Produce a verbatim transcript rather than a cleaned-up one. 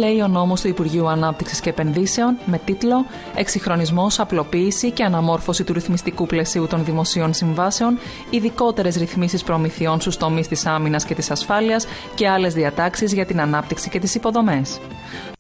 λέει ο νόμος του Υπουργείου Ανάπτυξης και Επενδύσεων με τίτλο «Εξυγχρονισμός, απλοποίηση και αναμόρφωση του ρυθμιστικού πλαισίου των δημοσίων συμβάσεων, ειδικότερες ρυθμίσεις προμηθειών στους τομείς της άμυνας και της ασφάλειας και άλλες διατάξεις για την ανάπτυξη και τις υποδομές».